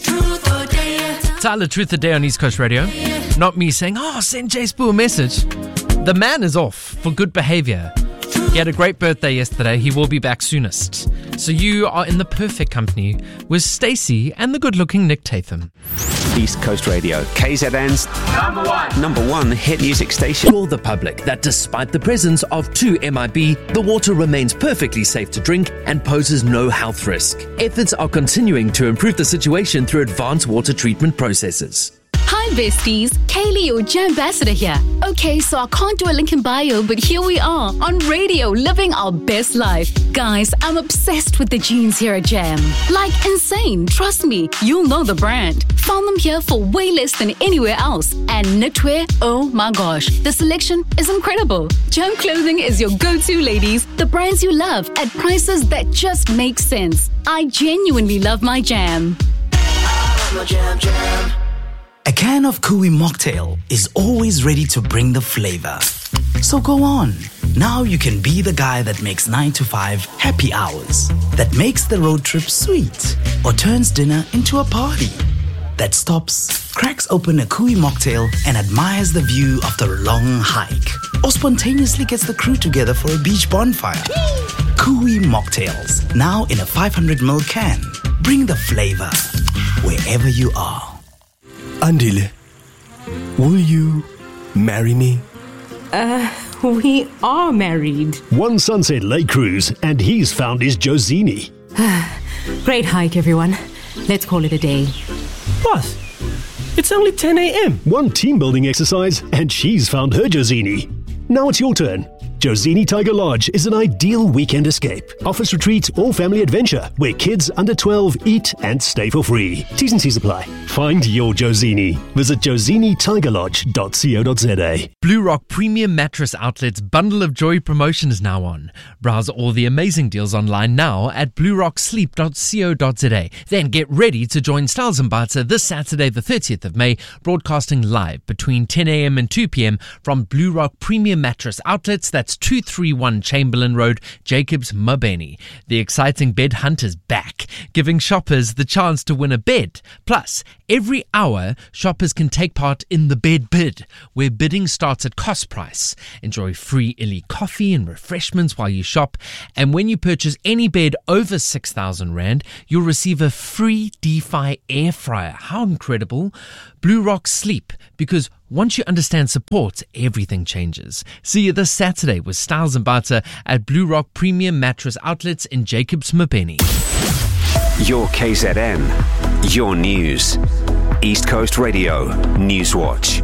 Tyler, Truth or Dare on East Coast Radio. Not me saying, send Jay Spoo a message. The man is off for good behavior. He had a great birthday yesterday. He will be back soonest. So you are in the perfect company with Stacey and the good-looking Nick Tatham. East Coast Radio, KZN's number one hit music station. Assure the public that despite the presence of 2-MIB, the water remains perfectly safe to drink and poses no health risk. Efforts are continuing to improve the situation through advanced water treatment processes. Hi besties, Kaylee, your Jam Ambassador here. Okay, so I can't do a link in bio, but here we are on radio, living our best life. Guys, I'm obsessed with the jeans here at Jam. Like insane, trust me, you'll know the brand. Found them here for way less than anywhere else. And knitwear, oh my gosh, the selection is incredible. Jam Clothing is your go-to, ladies. The brands you love at prices that just make sense. I genuinely love my Jam. I love my Jam. A can of Kui mocktail is always ready to bring the flavor. So go on. Now you can be the guy that makes 9 to 5 happy hours, that makes the road trip sweet, or turns dinner into a party, that stops, cracks open a Kui mocktail and admires the view after a long hike, or spontaneously gets the crew together for a beach bonfire. Kui mocktails, now in a 500ml can. Bring the flavor wherever you are. Andile, will you marry me? We are married. One Sunset Lake Cruise, and he's found his Josini. Great hike, everyone. Let's call it a day. What? It's only 10 a.m. One team building exercise, and she's found her Josini. Now it's your turn. Josini Tiger Lodge is an ideal weekend escape. Office retreat or family adventure where kids under 12 eat and stay for free. T's and C's apply. Find your Josini. Visit josinitigerlodge.co.za. Blue Rock Premium Mattress Outlet's Bundle of Joy promotion is now on. Browse all the amazing deals online now at bluerocksleep.co.za. Then get ready to join Styles and Barter this Saturday, the 30th of May, broadcasting live between 10 a.m. and 2 p.m. from Blue Rock Premium Mattress Outlets. That's 231 Chamberlain Road, Jacobs, Mabeni. The exciting bed hunt is back, giving shoppers the chance to win a bed. Plus, every hour, shoppers can take part in the bed bid, where bidding starts at cost price. Enjoy free illy coffee and refreshments while you shop. And when you purchase any bed over 6,000 Rand, you'll receive a free DeFi air fryer. How incredible. Blue Rock Sleep, because once you understand support, everything changes. See you this Saturday with Styles and Barter at Blue Rock Premium Mattress Outlets in Jacobs, Mabeni. Your KZN, your news. East Coast Radio, Newswatch.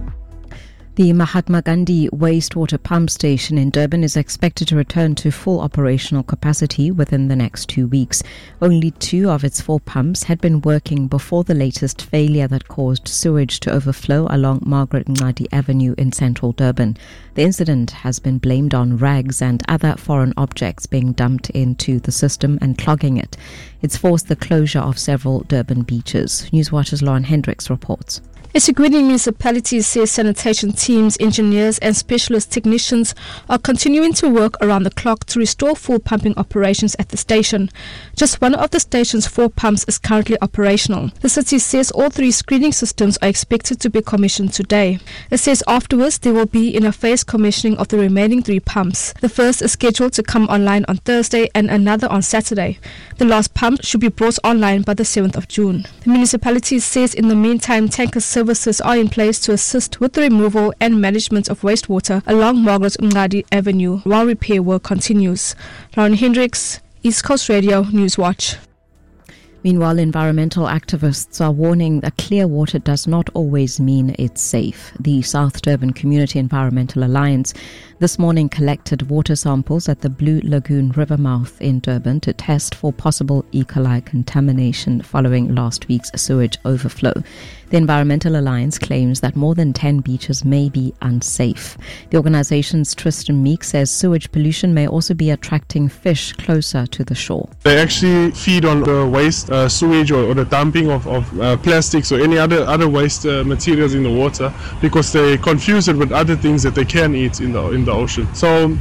The Mahatma Gandhi wastewater pump station in Durban is expected to return to full operational capacity within the next 2 weeks. Only 2 of its 4 pumps had been working before the latest failure that caused sewage to overflow along Margaret Mncadi Avenue in central Durban. The incident has been blamed on rags and other foreign objects being dumped into the system and clogging it. It's forced the closure of several Durban beaches. Newswatch's Lauren Hendricks reports. eSeQuini Municipality says sanitation teams, engineers and specialist technicians are continuing to work around the clock to restore full pumping operations at the station. Just one of the station's 4 pumps is currently operational. The city says all 3 screening systems are expected to be commissioned today. It says afterwards there will be in a phase commissioning of the remaining 3 pumps. The first is scheduled to come online on Thursday and another on Saturday. The last pump should be brought online by the 7th of June. The municipality says in the meantime tanker services are in place to assist with the removal and management of wastewater along Margaret Mncadi Avenue while repair work continues. Lauren Hendricks, East Coast Radio, Newswatch. Meanwhile, environmental activists are warning that clear water does not always mean it's safe. The South Durban Community Environmental Alliance this morning collected water samples at the Blue Lagoon River mouth in Durban to test for possible E. coli contamination following last week's sewage overflow. The Environmental Alliance claims that more than 10 beaches may be unsafe. The organization's Tristan Meek says sewage pollution may also be attracting fish closer to the shore. They actually feed on the waste sewage or the dumping of plastics or any other waste materials in the water because they confuse it with other things that they can eat in the ocean. So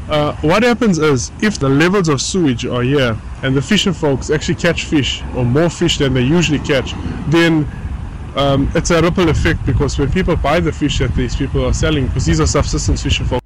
What happens is, if the levels of sewage are here and the fishing folks actually catch fish or more fish than they usually catch, then it's a ripple effect, because when people buy the fish that these people are selling, because these are subsistence fishing folks.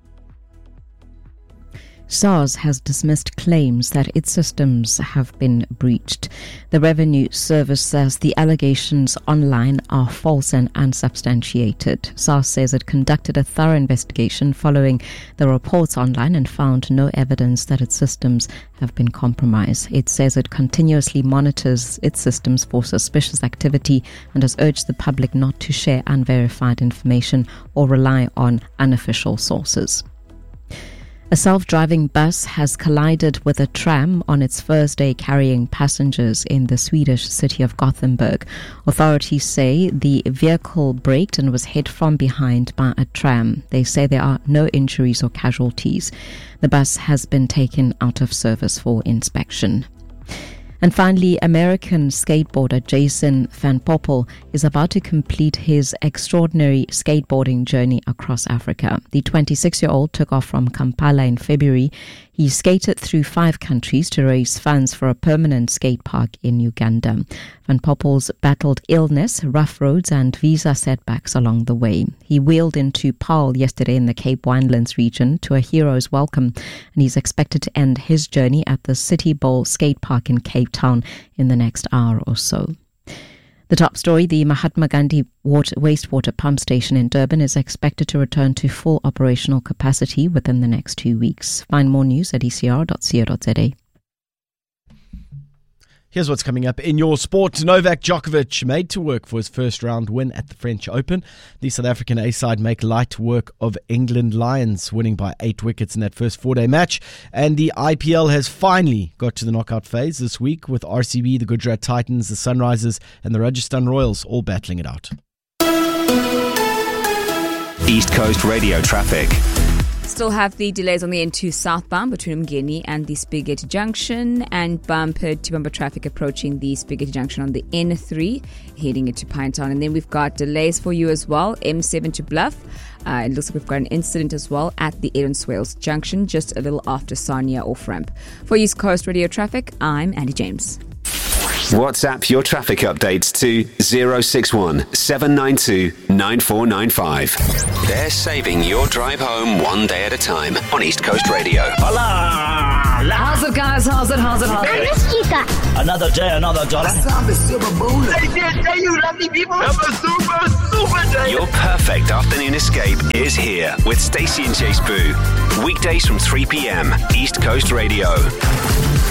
SARS has dismissed claims that its systems have been breached. The Revenue Service says the allegations online are false and unsubstantiated. SARS says it conducted a thorough investigation following the reports online and found no evidence that its systems have been compromised. It says it continuously monitors its systems for suspicious activity and has urged the public not to share unverified information or rely on unofficial sources. A self-driving bus has collided with a tram on its first day carrying passengers in the Swedish city of Gothenburg. Authorities say the vehicle braked and was hit from behind by a tram. They say there are no injuries or casualties. The bus has been taken out of service for inspection. And finally, American skateboarder Jason Van Poppel is about to complete his extraordinary skateboarding journey across Africa. The 26-year-old took off from Kampala in February. He skated through 5 countries to raise funds for a permanent skate park in Uganda. Van Poppels battled illness, rough roads and visa setbacks along the way. He wheeled into Paarl yesterday in the Cape Winelands region to a hero's welcome, and he's expected to end his journey at the City Bowl skate park in Cape Town in the next hour or so. The top story, the Mahatma Gandhi wastewater pump station in Durban is expected to return to full operational capacity within the next 2 weeks. Find more news at ecr.co.za. Here's what's coming up in your sport. Novak Djokovic made to work for his first round win at the French Open. The South African A-side make light work of England Lions, winning by 8 wickets in that first 4-day match. And the IPL has finally got to the knockout phase this week, with RCB, the Gujarat Titans, the Sunrisers and the Rajasthan Royals all battling it out. East Coast Radio traffic. Still have the delays on the N2 southbound between Umgeni and the Spigate Junction, and bumper to bumper traffic approaching the Spigate Junction on the N3 heading into Pinetown. And then we've got delays for you as well, M7 to Bluff. It looks like we've got an incident as well at the Aaron Swales Junction, just a little after Sarnia off ramp. For East Coast Radio traffic, I'm Andy James. WhatsApp your traffic updates to 061 792 9495. They're saving your drive home one day at a time on East Coast Radio. How's it, guys? How's it? I missed you guys. Another day, another dollar. I saw the silver bullet. They did say you lovely people. Have a super day. Your perfect afternoon escape is here with Stacey and Chase Boo. Weekdays from 3 p.m. East Coast Radio.